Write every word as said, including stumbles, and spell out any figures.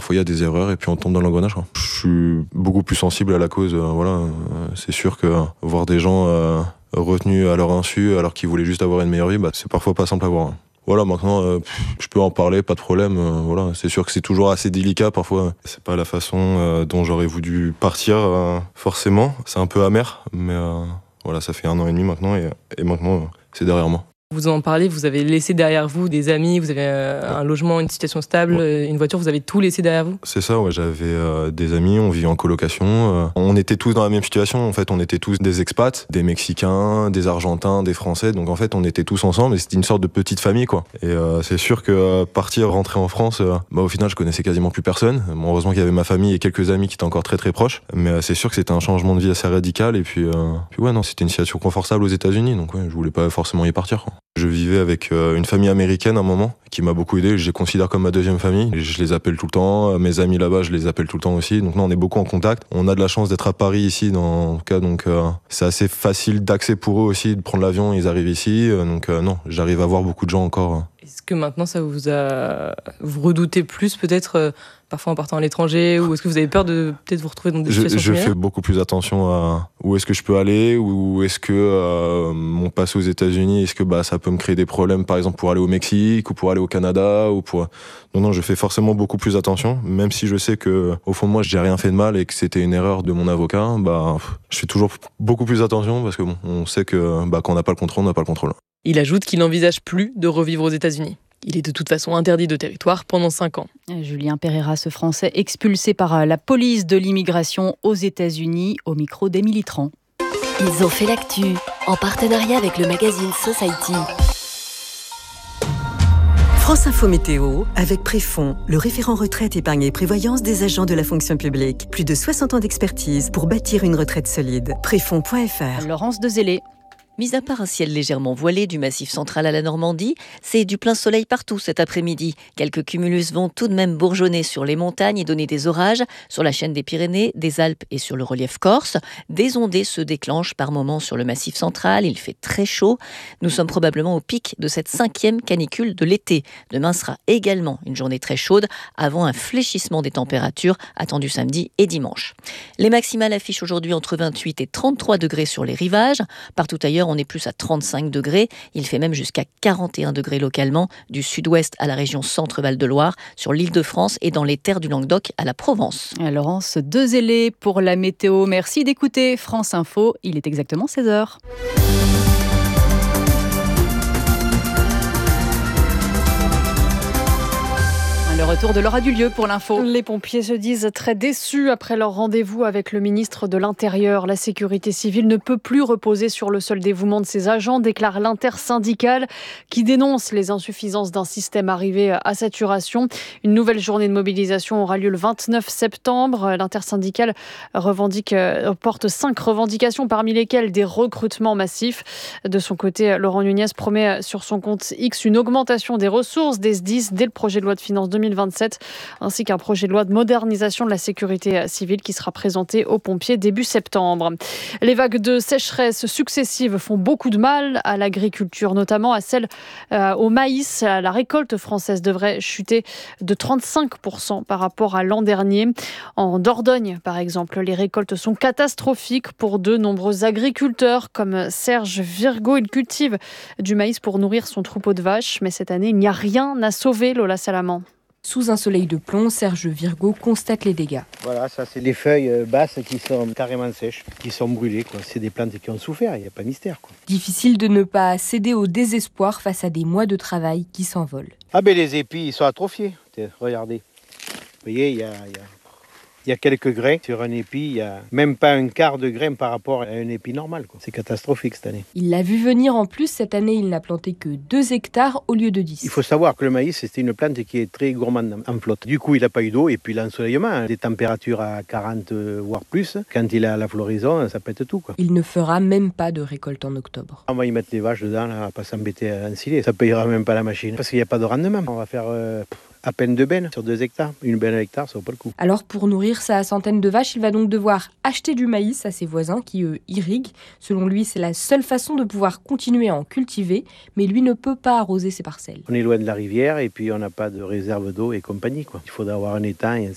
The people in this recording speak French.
parfois il y a des erreurs et puis on tombe dans l'engrenage, quoi. Je suis beaucoup plus sensible à la cause, euh, voilà. Euh, c'est sûr que euh, voir des gens euh, retenus à leur insu alors qu'ils voulaient juste avoir une meilleure vie, bah, c'est parfois pas simple à voir. Voilà, maintenant, euh, je peux en parler, pas de problème. Euh, voilà, c'est sûr que c'est toujours assez délicat parfois. C'est pas la façon euh, dont j'aurais voulu partir, euh, forcément. C'est un peu amer, mais euh, voilà, ça fait un an et demi maintenant et, et maintenant, euh, c'est derrière moi. Vous en parlez, vous avez laissé derrière vous des amis, vous avez euh, un logement, une situation stable, ouais. Une voiture, vous avez tout laissé derrière vous ? C'est ça, ouais, j'avais euh, des amis, on vivait en colocation. Euh, on était tous dans la même situation, en fait, on était tous des expats, des Mexicains, des Argentins, des Français, donc en fait, on était tous ensemble et c'était une sorte de petite famille, quoi. Et euh, c'est sûr que euh, partir, rentrer en France, euh, bah, au final, je connaissais quasiment plus personne. Bon, heureusement qu'il y avait ma famille et quelques amis qui étaient encore très très proches, mais euh, c'est sûr que c'était un changement de vie assez radical et puis, euh, puis ouais, non, c'était une situation confortable aux États-Unis, donc ouais, je voulais pas forcément y partir, quoi. Je vivais avec euh, une famille américaine à un moment qui m'a beaucoup aidé. Je les considère comme ma deuxième famille. Je les appelle tout le temps. Mes amis là-bas, je les appelle tout le temps aussi. Donc là, on est beaucoup en contact. On a de la chance d'être à Paris ici, dans le cas. Donc euh, c'est assez facile d'accès pour eux aussi de prendre l'avion. Ils arrivent ici. Euh, donc euh, non, j'arrive à voir beaucoup de gens encore. Euh. Est-ce que maintenant, ça vous a... Vous redoutez plus peut-être euh, parfois en partant à l'étranger, ou est-ce que vous avez peur de peut-être vous retrouver dans des je, situations Je similaires ? fais beaucoup plus attention à où est-ce que je peux aller, où est-ce que euh, mon passé aux États-Unis, est-ce que bah ça peut me créer des problèmes, par exemple pour aller au Mexique ou pour aller au Canada ou pour. Non non, je fais forcément beaucoup plus attention, même si je sais que au fond de moi, j'ai rien fait de mal et que c'était une erreur de mon avocat. Bah, je fais toujours beaucoup plus attention parce que bon, on sait que bah quand on n'a pas le contrôle, on n'a pas le contrôle. Il ajoute qu'il n'envisage plus de revivre aux États-Unis. Il est de toute façon interdit de territoire pendant cinq ans. Julien Pereira, ce Français expulsé par la police de l'immigration aux États-Unis, au micro d'Émilie Tran. Ils ont fait l'actu, en partenariat avec le magazine Society. France Info Météo, avec Préfond, le référent retraite, épargne et prévoyance des agents de la fonction publique. Plus de soixante ans d'expertise pour bâtir une retraite solide. Préfond point f r. Laurence Dezellé. Mis à part un ciel légèrement voilé du Massif central à la Normandie, c'est du plein soleil partout cet après-midi. Quelques cumulus vont tout de même bourgeonner sur les montagnes et donner des orages sur la chaîne des Pyrénées, des Alpes et sur le relief corse. Des ondées se déclenchent par moments sur le Massif central. Il fait très chaud. Nous sommes probablement au pic de cette cinquième canicule de l'été. Demain sera également une journée très chaude avant un fléchissement des températures attendu samedi et dimanche. Les maximales affichent aujourd'hui entre vingt-huit et trente-trois degrés sur les rivages. Partout ailleurs, on est plus à trente-cinq degrés. Il fait même jusqu'à quarante et un degrés localement, du sud-ouest à la région Centre-Val de Loire, sur l'Île-de-France et dans les terres du Languedoc à la Provence. Laurence Dezellé pour la météo. Merci d'écouter France Info. Il est exactement seize heures. Le retour de Laura Dulieu pour l'info. Les pompiers se disent très déçus après leur rendez-vous avec le ministre de l'Intérieur. La sécurité civile ne peut plus reposer sur le seul dévouement de ses agents, déclare l'intersyndicale qui dénonce les insuffisances d'un système arrivé à saturation. Une nouvelle journée de mobilisation aura lieu le vingt-neuf septembre. L'intersyndicale revendique, porte cinq revendications, parmi lesquelles des recrutements massifs. De son côté, Laurent Nunez promet sur son compte X une augmentation des ressources des S D I S dès le projet de loi de finances deux mille vingt-sept, ainsi qu'un projet de loi de modernisation de la sécurité civile qui sera présenté aux pompiers début septembre. Les vagues de sécheresse successives font beaucoup de mal à l'agriculture, notamment à celle euh, au maïs. La récolte française devrait chuter de trente-cinq pour cent par rapport à l'an dernier. En Dordogne, par exemple, les récoltes sont catastrophiques pour de nombreux agriculteurs, comme Serge Virgo. Il cultive du maïs pour nourrir son troupeau de vaches, mais cette année, il n'y a rien à sauver, Lola Salamand. Sous un soleil de plomb, Serge Virgo constate les dégâts. Voilà, ça c'est des feuilles basses qui sont carrément sèches, qui sont brûlées, quoi. C'est des plantes qui ont souffert, il n'y a pas de mystère, quoi. Difficile de ne pas céder au désespoir face à des mois de travail qui s'envolent. Ah ben les épis, ils sont atrophiés, regardez. Vous voyez, il y a... Y a... Il y a quelques grains sur un épi, il n'y a même pas un quart de grain par rapport à un épi normal, quoi. C'est catastrophique cette année. Il l'a vu venir en plus, cette année il n'a planté que deux hectares au lieu de dix. Il faut savoir que le maïs, c'est une plante qui est très gourmande en flotte. Du coup, il n'a pas eu d'eau et puis l'ensoleillement, des températures à quarante voire plus. Quand il a la floraison, ça pète tout, quoi. Il ne fera même pas de récolte en octobre. On va y mettre les vaches dedans, là, on va pas s'embêter à ensiler. Ça payera même pas la machine parce qu'il n'y a pas de rendement. On va faire... Euh, à peine deux bennes sur deux hectares. Une benne à hectare, ça vaut pas le coup. Alors pour nourrir sa centaine de vaches, il va donc devoir acheter du maïs à ses voisins qui, eux, irriguent. Selon lui, c'est la seule façon de pouvoir continuer à en cultiver, mais lui ne peut pas arroser ses parcelles. On est loin de la rivière et puis on n'a pas de réserve d'eau et compagnie, quoi. Il faudra avoir un étang et